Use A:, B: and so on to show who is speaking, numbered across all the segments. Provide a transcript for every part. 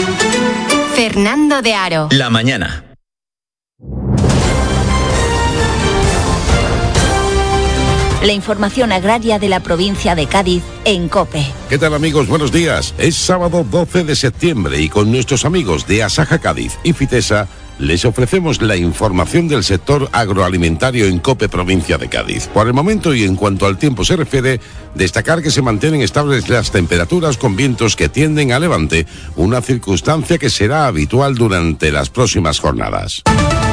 A: Fernando de Aro.
B: La mañana.
C: La información agraria de la provincia de Cádiz en COPE.
D: ¿Qué tal, amigos? Buenos días. Es sábado 12 de septiembre y con nuestros amigos de Asaja Cádiz y Fitesa les ofrecemos la información del sector agroalimentario en COPE provincia de Cádiz. Por el momento y en cuanto al tiempo se refiere, destacar que se mantienen estables las temperaturas con vientos que tienden a levante, una circunstancia que será habitual durante las próximas jornadas.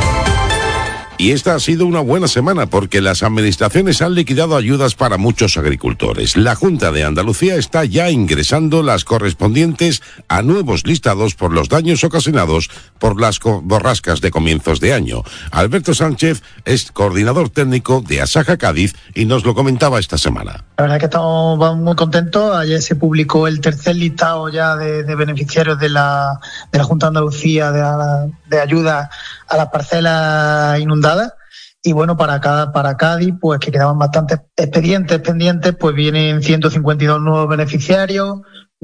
D: Y esta ha sido una buena semana porque las administraciones han liquidado ayudas para muchos agricultores. La Junta de Andalucía está ya ingresando las correspondientes a nuevos listados por los daños ocasionados por las borrascas de comienzos de año. Alberto Sánchez es coordinador técnico de Asaja Cádiz y nos lo comentaba esta semana.
E: La verdad es que estamos muy contentos. Ayer se publicó el tercer listado ya de beneficiarios de la Junta de Andalucía de ayuda a las parcelas inundadas. Y bueno, para Cádiz, pues que quedaban bastantes expedientes pendientes, pues vienen 152 nuevos beneficiarios,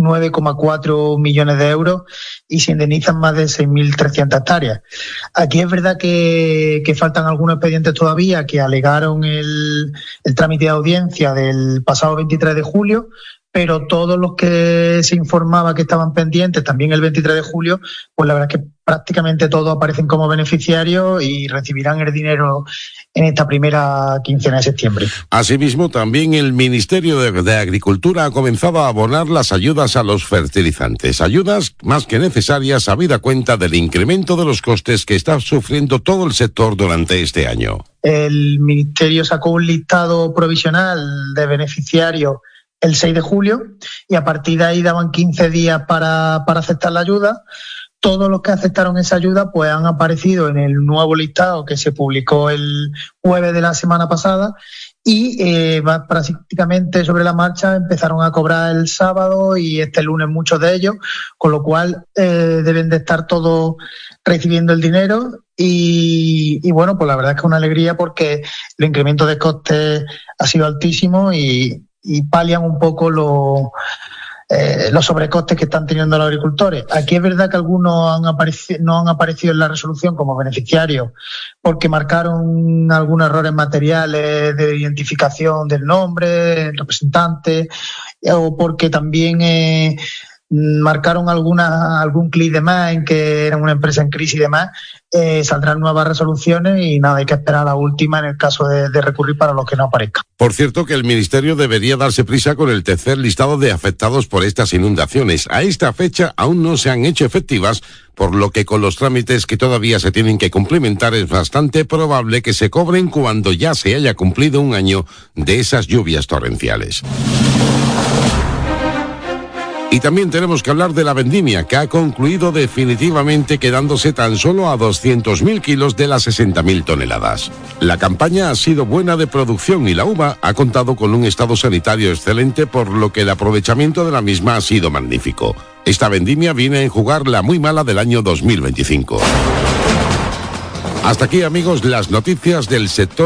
E: 9,4 millones de euros y se indemnizan más de 6.300 hectáreas. Aquí es verdad que faltan algunos expedientes todavía que alegaron el trámite de audiencia del pasado 23 de julio, pero todos los que se informaba que estaban pendientes también el 23 de julio, pues la verdad es que prácticamente todos aparecen como beneficiarios y recibirán el dinero en esta primera quincena de septiembre.
D: Asimismo, también el Ministerio de Agricultura ha comenzado a abonar las ayudas a los fertilizantes. Ayudas más que necesarias, habida cuenta del incremento de los costes que está sufriendo todo el sector durante este año.
E: El Ministerio sacó un listado provisional de beneficiarios el 6 de julio y a partir de ahí daban 15 días para aceptar la ayuda. Todos los que aceptaron esa ayuda pues han aparecido en el nuevo listado que se publicó el jueves de la semana pasada y prácticamente sobre la marcha empezaron a cobrar el sábado y este lunes muchos de ellos, con lo cual deben de estar todos recibiendo el dinero y bueno, pues la verdad es que es una alegría porque el incremento de costes ha sido altísimo y palian un poco los sobrecostes que están teniendo los agricultores. Aquí es verdad que algunos no han aparecido en la resolución como beneficiarios porque marcaron algunos errores materiales de identificación del nombre, el representante, o porque también marcaron algún clic de más en que eran una empresa en crisis y demás. Saldrán nuevas resoluciones y nada, hay que esperar a la última en el caso de recurrir para los que no aparezcan.
D: Por cierto, que el Ministerio debería darse prisa con el tercer listado de afectados por estas inundaciones. A esta fecha aún no se han hecho efectivas, por lo que con los trámites que todavía se tienen que cumplimentar es bastante probable que se cobren cuando ya se haya cumplido un año de esas lluvias torrenciales. Y también tenemos que hablar de la vendimia, que ha concluido definitivamente quedándose tan solo a 200.000 kilos de las 60.000 toneladas. La campaña ha sido buena de producción y la uva ha contado con un estado sanitario excelente, por lo que el aprovechamiento de la misma ha sido magnífico. Esta vendimia viene a enjugar la muy mala del año 2025. Hasta aquí, amigos, las noticias del sector